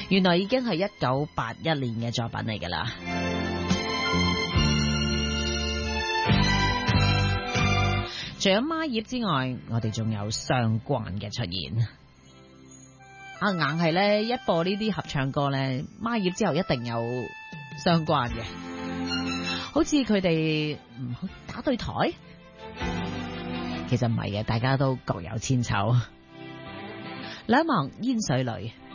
原來已經係1981年嘅作品嚟㗎啦。除咗孖葉之外，我哋仲有雙關嘅出現。硬係咧一播呢啲合唱歌咧，孖葉之後一定有雙關嘅，好似佢哋唔好打對台，其實唔係嘅，大家都各有千秋。兩忘煙水裏。